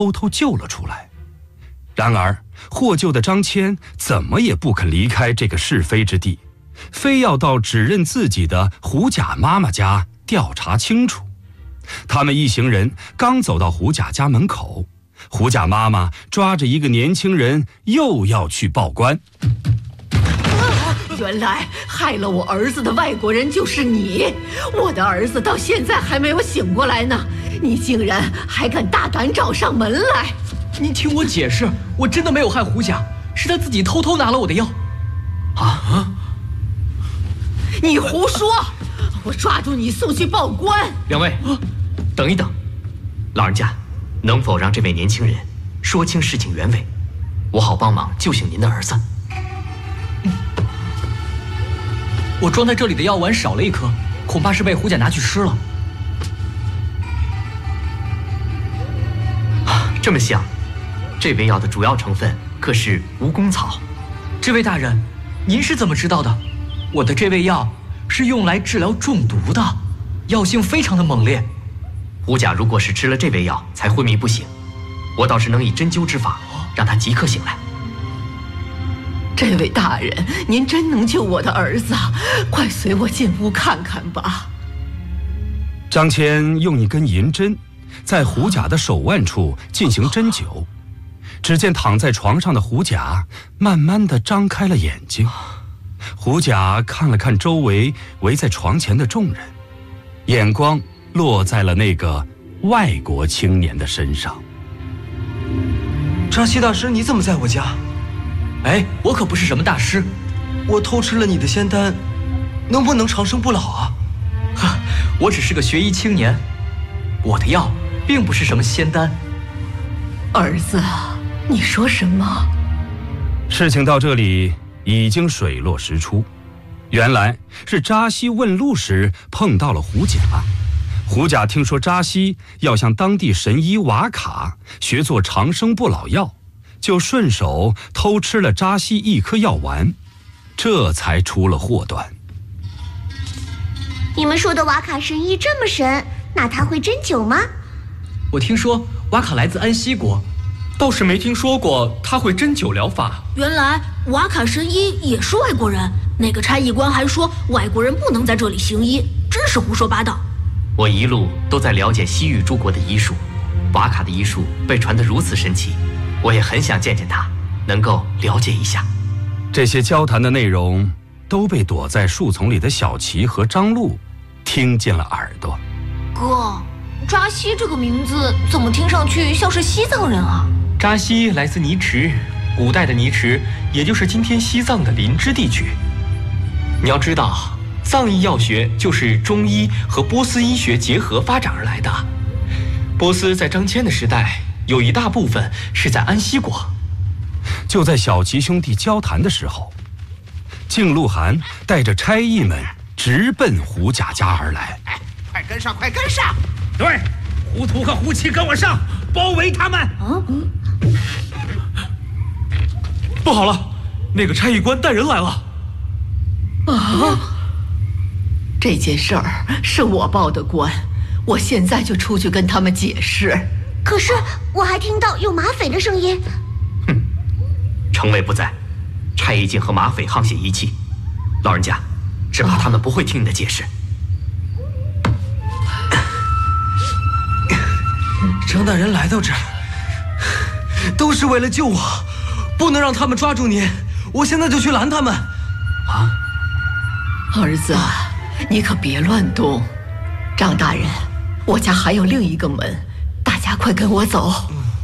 偷偷救了出来。然而获救的张骞怎么也不肯离开这个是非之地，非要到只认自己的胡甲妈妈家调查清楚。他们一行人刚走到胡甲家门口，胡甲妈妈抓着一个年轻人又要去报官。 原来害了我儿子的外国人就是你，我的儿子到现在还没有醒过来呢，你竟然还敢大胆找上门来！ 你听我解释，我真的没有害胡甲，是他自己偷偷拿了我的药。 啊！你胡说！我抓住你送去报官！ 两位，等一等，老人家，能否让这位年轻人说清事情原委，我好帮忙救醒您的儿子？ 我装在这里的药丸少了一颗，恐怕是被胡甲拿去吃了。 这么想，这味药的主要成分可是蜈蚣草。 这位大人，您是怎么知道的？我的这味药是用来治疗中毒的，药性非常的猛烈。 胡甲如果是吃了这味药才昏迷不醒，我倒是能以针灸之法让他即刻醒来。 这位大人，您真能救我的儿子，快随我进屋看看吧。 张骞用一根银针在胡甲的手腕处进行针灸，只见躺在床上的胡甲慢慢地张开了眼睛。胡甲看了看周围围在床前的众人，眼光落在了那个外国青年的身上。 张西大师，你怎么在我家？ 哎，我可不是什么大师， 我偷吃了你的仙丹，能不能长生不老啊？ 哈，我只是个学医青年，我的药并不是什么仙丹。 儿子，你说什么？ 事情到这里已经水落石出，原来是扎西问路时碰到了胡甲。胡甲听说扎西要向当地神医瓦卡学做长生不老药，就顺手偷吃了扎西一颗药丸，这才出了祸端。 你们说的瓦卡神医这么神，那他会针灸吗？ 我听说瓦卡来自安息国， 倒是没听说过他会针灸疗法。 原来瓦卡神医也是外国人，那个差役官还说外国人不能在这里行医，真是胡说八道。 我一路都在了解西域诸国的医术，瓦卡的医术被传得如此神奇，我也很想见见他，能够了解一下。 这些交谈的内容都被躲在树丛里的小琪和张璐听进了耳朵。 哥，扎西这个名字怎么听上去像是西藏人啊？ 扎西来自尼池，古代的尼池也就是今天西藏的林芝地区。你要知道，藏医药学就是中医和波斯医学结合发展而来的。波斯在张骞的时代有一大部分是在安息国。 就在小琪兄弟交谈的时候，靖路寒带着差役们直奔胡甲家而来。 快跟上，快跟上！对，胡图和胡七跟我上，包围他们。 不好了，那个差役官带人来了。 啊！这件事儿是我报的官，我现在就出去跟他们解释。 可是我还听到有马匪的声音。 城尉不在，差役竟和马匪沆瀣一气，老人家，只怕他们不会听你的解释。 张大人来到这儿，都是为了救我，不能让他们抓住您。我现在就去拦他们。 啊， 儿子，你可别乱动。张大人，我家还有另一个门，大家快跟我走。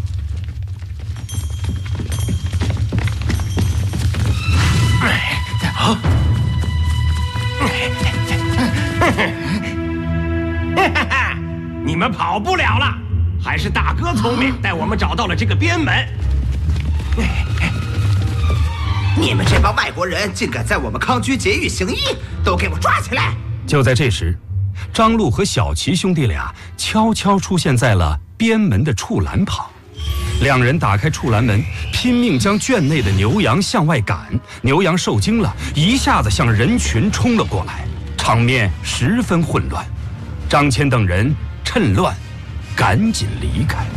你们跑不了了，还是大哥聪明，带我们找到了这个边门。 你们这帮外国人竟敢在我们康居劫狱行医，都给我抓起来！ 就在这时，张璐和小琪兄弟俩悄悄出现在了边门的畜栏旁。两人打开畜栏门，拼命将圈内的牛羊向外赶。牛羊受惊了，一下子向人群冲了过来，场面十分混乱。张骞等人趁乱赶紧离开。